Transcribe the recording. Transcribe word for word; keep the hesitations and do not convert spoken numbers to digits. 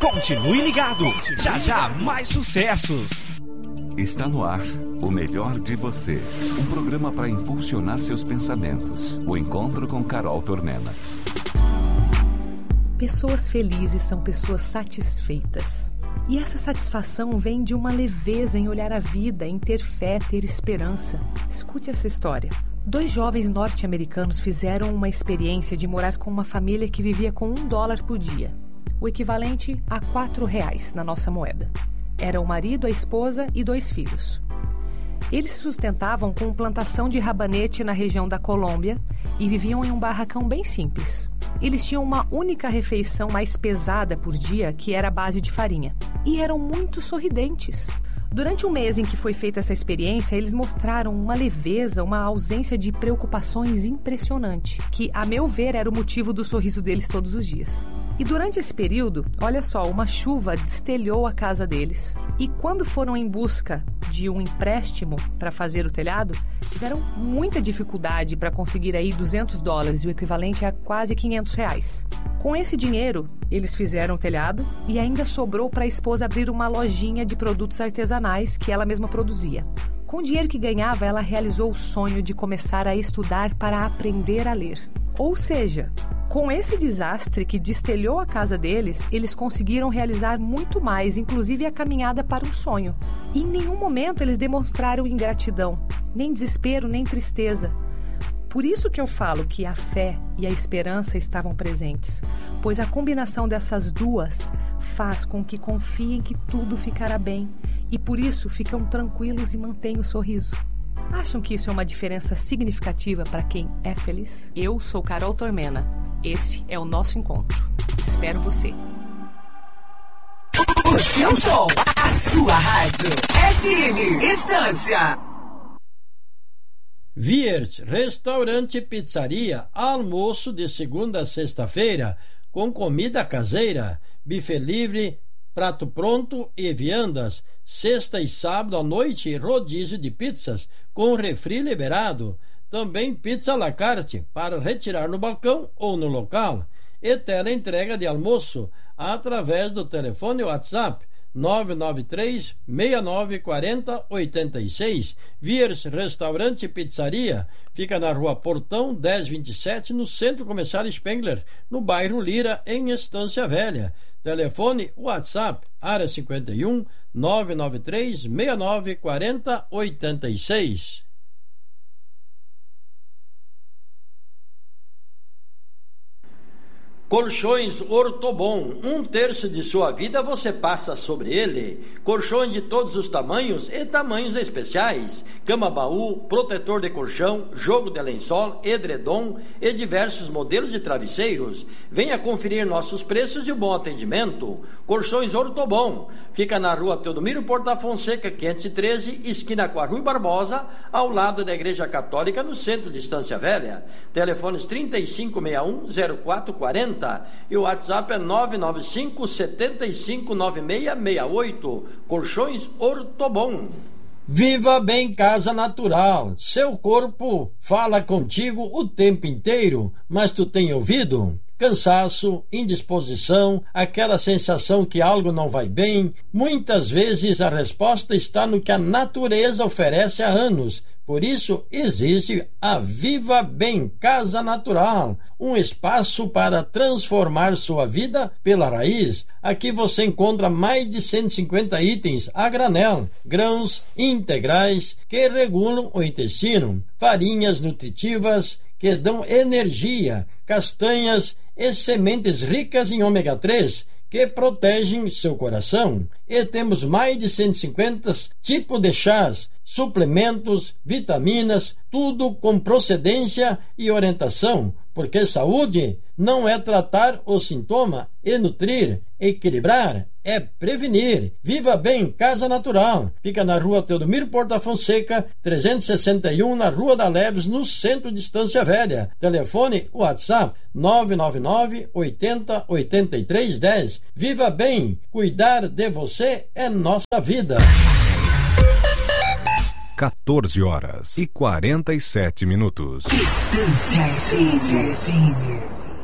Continue ligado. Já já mais sucessos. Está no ar o melhor de você. Um programa para impulsionar seus pensamentos. O encontro com Carol Tormena. Pessoas felizes são pessoas satisfeitas. E essa satisfação vem de uma leveza em olhar a vida, em ter fé, ter esperança. Escute essa história. Dois jovens norte-americanos fizeram uma experiência de morar com uma família que vivia com um dólar por dia, o equivalente a quatro reais na nossa moeda. Era o marido, a esposa e dois filhos. Eles se sustentavam com plantação de rabanete na região da Colômbia e viviam em um barracão bem simples. Eles tinham uma única refeição mais pesada por dia, que era a base de farinha. E eram muito sorridentes. Durante o mês em que foi feita essa experiência, eles mostraram uma leveza, uma ausência de preocupações impressionante, que, a meu ver, era o motivo do sorriso deles todos os dias. E durante esse período, olha só, uma chuva destelhou a casa deles. E quando foram em busca de um empréstimo para fazer o telhado, tiveram muita dificuldade para conseguir aí duzentos dólares, o equivalente a quase quinhentos reais. Com esse dinheiro, eles fizeram o telhado e ainda sobrou para a esposa abrir uma lojinha de produtos artesanais que ela mesma produzia. Com o dinheiro que ganhava, ela realizou o sonho de começar a estudar para aprender a ler. Ou seja, com esse desastre que destelhou a casa deles, eles conseguiram realizar muito mais, inclusive a caminhada para um sonho. E em nenhum momento eles demonstraram ingratidão, nem desespero, nem tristeza. Por isso que eu falo que a fé e a esperança estavam presentes, pois a combinação dessas duas faz com que confiem que tudo ficará bem e por isso ficam tranquilos e mantêm o sorriso. Acham que isso é uma diferença significativa para quem é feliz? Eu sou Carol Tormena. Esse é o nosso encontro. Espero você. O seu som, a sua rádio. F M Estância. Viers, restaurante e pizzaria, almoço de segunda a sexta-feira, com comida caseira, buffet livre, prato pronto e viandas. Sexta e sábado à noite, rodízio de pizzas, com refri liberado. Também pizza à la carte, para retirar no balcão ou no local. E teleentrega de almoço, através do telefone WhatsApp nove nove três, seis nove quatro zero, oito seis. Viers Restaurante e Pizzaria fica na rua Portão dez vinte e sete, no Centro Comercial Spengler, no bairro Lira, em Estância Velha. Telefone WhatsApp área cinquenta e um, nove nove três, seis nove quatro zero, oito seis. Colchões Ortobon, um terço de sua vida você passa sobre ele. Colchões de todos os tamanhos e tamanhos especiais. Cama-baú, protetor de colchão, jogo de lençol, edredom e diversos modelos de travesseiros. Venha conferir nossos preços e o bom atendimento. Colchões Ortobon, fica na rua Teodomiro Porta Fonseca, quinhentos e treze, esquina com a Rui Barbosa, ao lado da Igreja Católica, no centro de Estância Velha. Telefones trinta e cinco sessenta e um, zero quatro quarenta e o WhatsApp é nove nove cinco, sete cinco, nove seis seis oito. Colchões Ortobon. Viva Bem Casa Natural. Seu corpo fala contigo o tempo inteiro, mas tu tem ouvido? Cansaço, indisposição, aquela sensação que algo não vai bem. Muitas vezes a resposta está no que a natureza oferece há anos. Por isso existe a Viva Bem Casa Natural, um espaço para transformar sua vida pela raiz. Aqui você encontra mais de cento e cinquenta itens a granel, grãos integrais que regulam o intestino, farinhas nutritivas que dão energia, castanhas e sementes ricas em ômega três que protegem seu coração. E temos mais de cento e cinquenta tipos de chás, suplementos, vitaminas, tudo com procedência e orientação, porque saúde não é tratar o sintoma e nutrir, equilibrar, é prevenir. Viva Bem Casa Natural, fica na rua Teodomiro Porta Fonseca, trezentos e sessenta e um, na Rua da Leves, no centro de Estância Velha. Telefone WhatsApp nove nove nove, oitenta, oitenta e três, dez. Viva Bem, cuidar de você é nossa vida. quatorze horas e quarenta e sete minutos. Estância F M.